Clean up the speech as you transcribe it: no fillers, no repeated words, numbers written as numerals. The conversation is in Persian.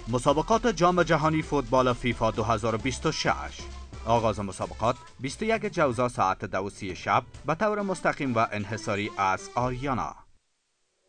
مسابقات جام جهانی فوتبال فیفا 2026 آغاز مسابقات 21 جوزا ساعت 2:30 شب به طور مستقیم و انحصاری از آریانا.